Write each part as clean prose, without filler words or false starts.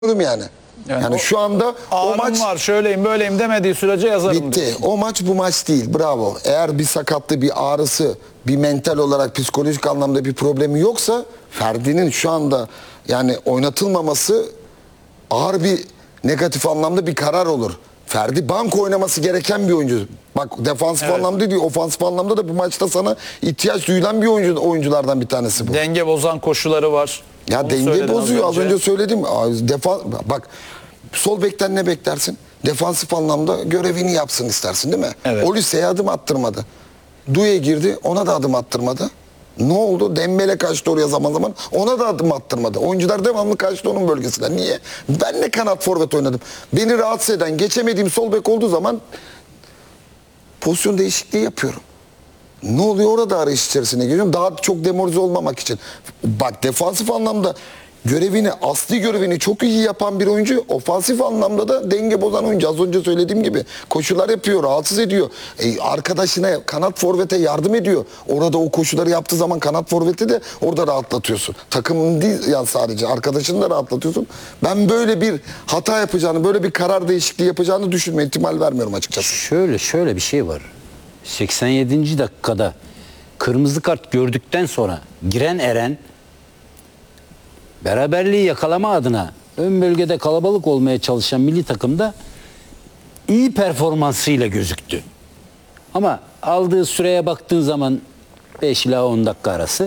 yani. Yani şu anda o maç var, şöyleyim böyleyim demediği sürece yazarım bitti. diyorsun. O maç bu maç değil. Bravo. Eğer bir sakatlığı, bir ağrısı, bir mental olarak psikolojik anlamda bir problemi yoksa Ferdi'nin şu anda yani oynatılmaması ağır bir negatif anlamda bir karar olur. Ferdi banko oynaması gereken bir oyuncu. Bak defansif anlamda değil, ofansif anlamda da bu maçta sana ihtiyaç duyulan bir oyunculardan bir tanesi bu. Denge bozan koşuları var. Ya Onu denge söyledin bozuyor. Az önce söyledim. Bak sol bekten ne beklersin? Defansif anlamda görevini yapsın istersin değil mi? Evet. Olise'ye adım attırmadı. Duye girdi, ona da adım attırmadı. Ne oldu? Dembele kaçtı oraya zaman zaman. Ona da adım attırmadı. Oyuncular devamlı kaçtı onun bölgesinden. Niye? Ben de kanat forvet oynadım. Beni rahatsız eden, geçemediğim sol bek olduğu zaman pozisyon değişikliği yapıyorum. Ne oluyor? Orada arayış içerisine giriyorum. Daha çok demoralize olmamak için. Bak defansif anlamda görevini, asli görevini çok iyi yapan bir oyuncu, ofansif anlamda da denge bozan oyuncu. Az önce söylediğim gibi koşular yapıyor, rahatsız ediyor. Arkadaşına, kanat forvete yardım ediyor. Orada o koşuları yaptığı zaman kanat forveti de orada rahatlatıyorsun. Takımın değil yani sadece arkadaşını da rahatlatıyorsun. Ben böyle bir hata yapacağını, böyle bir karar değişikliği yapacağını düşünme ihtimal vermiyorum açıkçası. Şöyle bir şey var. 87. dakikada kırmızı kart gördükten sonra giren Eren beraberliği yakalama adına ön bölgede kalabalık olmaya çalışan milli takımda iyi performansıyla gözüktü. Ama aldığı süreye baktığın zaman 5 ila 10 dakika arası.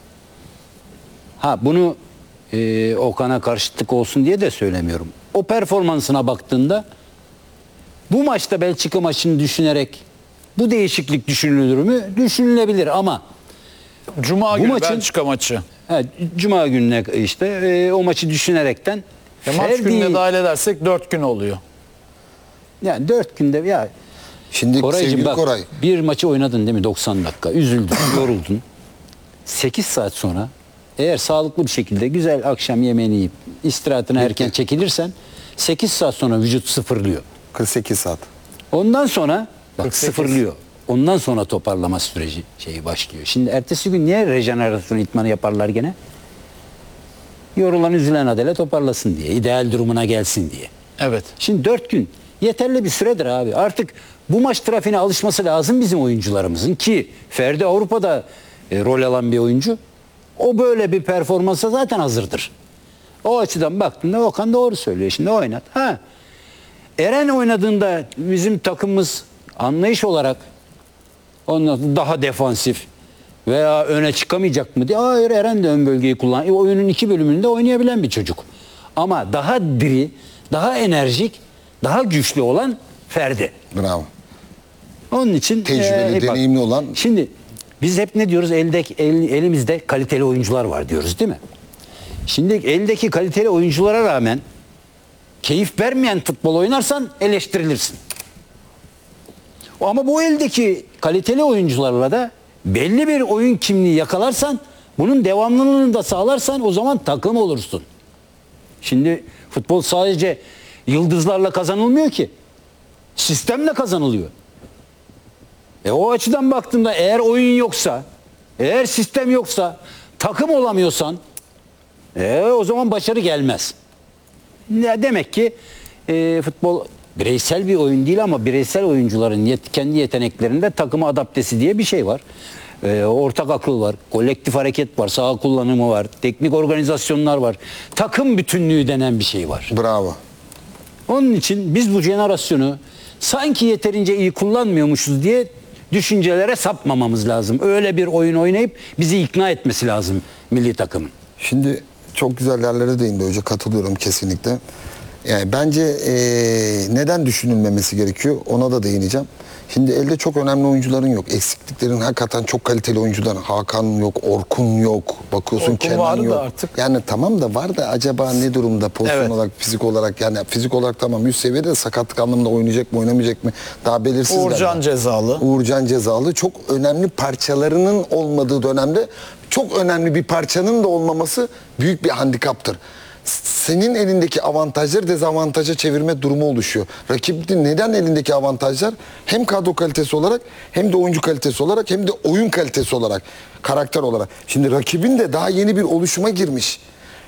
Bunu Okan'a karşıtlık olsun diye de söylemiyorum. O performansına baktığında bu maçta Belçika maçını düşünerek bu değişiklik düşünülür mü? Düşünülebilir ama Cuma günü Belçika maçı. Cuma gününe işte o maçı düşünerekten Maç gününe dahil edersek 4 gün oluyor. Yani 4 günde ya Şimdi Koraycığım sevgili bak, Koray. bir maçı oynadın değil mi 90 dakika üzüldün yoruldun 8 saat sonra eğer sağlıklı bir şekilde güzel akşam yemeğini yiyip istirahatine erken çekilirsen 8 saat sonra vücut sıfırlıyor. 48 saat. Ondan sonra bak 48. sıfırlıyor. Ondan sonra toparlama süreci başlıyor. Şimdi ertesi gün niye rejenerasyon idmanı yaparlar gene? Yorulan üzülen adele toparlasın diye. İdeal durumuna gelsin diye. Evet. Şimdi 4 gün yeterli bir süredir abi. Artık bu maç trafiğine alışması lazım bizim oyuncularımızın ki Ferdi Avrupa'da rol alan bir oyuncu. O böyle bir performansa zaten hazırdır. O açıdan baktığında Okan doğru söylüyor. Şimdi oynat. Eren oynadığında bizim takımımız anlayış olarak ondan daha defansif veya öne çıkamayacak mı diye. Hayır, Eren de ön bölgeyi kullan. Oyunun 2 bölümünde oynayabilen bir çocuk. Ama daha diri, daha enerjik, daha güçlü olan Ferdi. Bravo. Onun için Tecrübeli, deneyimli olan. Şimdi biz hep ne diyoruz? Elimizde kaliteli oyuncular var diyoruz değil mi? Şimdi eldeki kaliteli oyunculara rağmen keyif vermeyen futbol oynarsan eleştirilirsin. Ama bu eldeki kaliteli oyuncularla da belli bir oyun kimliği yakalarsan, bunun devamlılığını da sağlarsan o zaman takım olursun. Şimdi futbol sadece yıldızlarla kazanılmıyor ki. Sistemle kazanılıyor. O açıdan baktığımda eğer oyun yoksa, eğer sistem yoksa, takım olamıyorsan o zaman başarı gelmez. Demek ki futbol bireysel bir oyun değil ama bireysel oyuncuların kendi yeteneklerinde takıma adaptesi diye bir şey var. Ortak akıl var, kolektif hareket var, saha kullanımı var, teknik organizasyonlar var. Takım bütünlüğü denen bir şey var. Bravo. Onun için biz bu jenerasyonu sanki yeterince iyi kullanmıyormuşuz diye düşüncelere sapmamamız lazım. Öyle bir oyun oynayıp bizi ikna etmesi lazım milli takımın. Şimdi çok güzel yerlere değindi hoca, katılıyorum kesinlikle. Yani bence neden düşünülmemesi gerekiyor ona da değineceğim. Şimdi elde çok önemli oyuncuların yok. Eksikliklerin hakikaten çok kaliteli oyuncular. Hakan yok, Orkun yok. Bakıyorsun Orkun Kenan vardı yok. da artık. Yani tamam da var da acaba ne durumda pozisyon olarak, fizik olarak yani fizik olarak tamam üst seviyede de sakatlık anlamında oynayacak mı, oynamayacak mı daha belirsiz. Uğurcan cezalı. Uğurcan cezalı. Çok önemli parçalarının olmadığı dönemde çok önemli bir parçanın da olmaması büyük bir handikaptır. Senin elindeki avantajları dezavantaja çevirme durumu oluşuyor. Rakibin neden elindeki avantajlar hem kadro kalitesi olarak hem de oyuncu kalitesi olarak hem de oyun kalitesi olarak, karakter olarak. Şimdi rakibin de daha yeni bir oluşuma girmiş.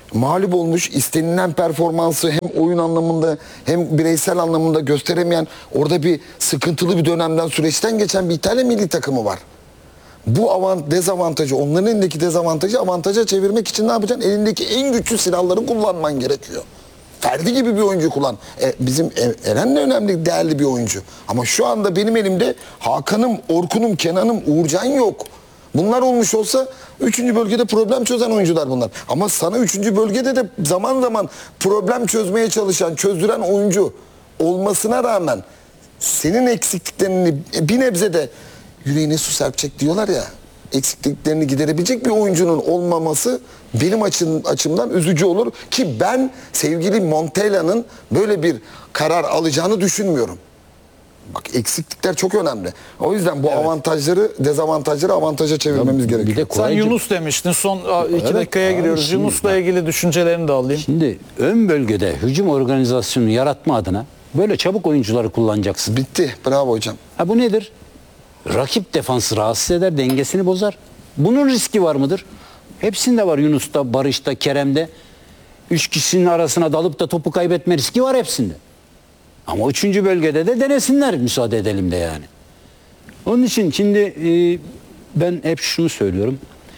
mağlup olmuş, istenilen performansı hem oyun anlamında hem bireysel anlamında gösteremeyen, orada bir sıkıntılı bir dönemden, süreçten geçen bir İtalya milli takımı var. Bu dezavantajı, onların elindeki dezavantajı avantaja çevirmek için ne yapacaksın? Elindeki en güçlü silahları kullanman gerekiyor. Ferdi gibi bir oyuncu kullan. Bizim Eren de önemli, değerli bir oyuncu. Ama şu anda benim elimde Hakan'ım, Orkun'um, Kenan'ım, Uğurcan yok. Bunlar olmuş olsa 3. bölgede problem çözen oyuncular bunlar. Ama sana 3. bölgede de zaman zaman problem çözmeye çalışan, çözdüren oyuncu olmasına rağmen senin eksikliklerini bir nebze de yüreğine su serpecek diyorlar ya, eksikliklerini giderebilecek bir oyuncunun olmaması benim açımdan üzücü olur ki ben sevgili Montella'nın böyle bir karar alacağını düşünmüyorum. Bak, eksiklikler çok önemli. O yüzden bu avantajları, dezavantajları avantaja çevirmemiz gerekiyor. Bir de Sen Yunus demiştin. Son 2 dakikaya giriyoruz. şimdi Yunus'la ilgili düşüncelerini de alayım. Şimdi ön bölgede hücum organizasyonunu yaratma adına böyle çabuk oyuncuları kullanacaksın. Bitti. Bravo hocam. Ha bu nedir? Rakip defansı rahatsız eder, dengesini bozar. Bunun riski var mıdır? Hepsinde var, Yunus'ta, Barış'ta, Kerem'de. 3 kişinin arasına dalıp da topu kaybetme riski var hepsinde. Ama 3. bölgede de denesinler, müsaade edelim de yani. Onun için şimdi ben hep şunu söylüyorum.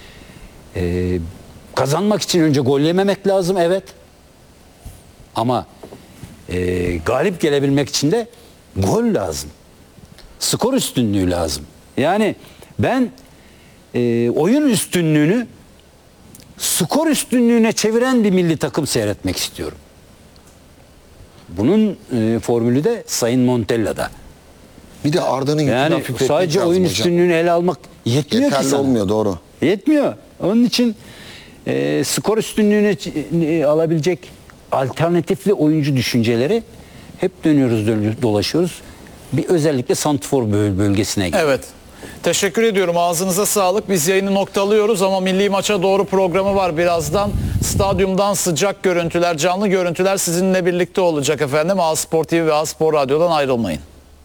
Kazanmak için önce gol yememek lazım, evet. Ama galip gelebilmek için de gol lazım. Skor üstünlüğü lazım. Yani ben oyun üstünlüğünü skor üstünlüğüne çeviren bir milli takım seyretmek istiyorum. Bunun formülü de Sayın Montella'da. Bir de Arda'nın yükünü Yani hafifletmek sadece lazım oyun hocam. üstünlüğünü ele almak yetmiyor ki Yeterli sana. olmuyor, doğru. Yetmiyor. Onun için skor üstünlüğünü alabilecek alternatifli oyuncu düşünceleri hep dolaşıyoruz. Bir özellikle santrfor bölgesine gidiyor. Evet. Teşekkür ediyorum. Ağzınıza sağlık. Biz yayını noktalıyoruz ama milli maça doğru programı var birazdan. Stadyumdan sıcak görüntüler, canlı görüntüler sizinle birlikte olacak efendim. A-Spor TV ve A-Spor Radyo'dan ayrılmayın.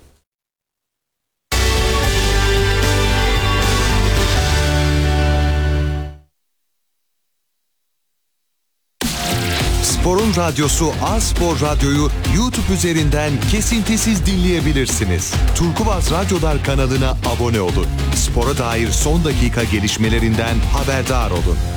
Spor'un radyosu A-Spor Radyo'yu YouTube üzerinden kesintisiz dinleyebilirsiniz. Turkuaz Radyolar kanalına abone olun. Spora dair son dakika gelişmelerinden haberdar olun.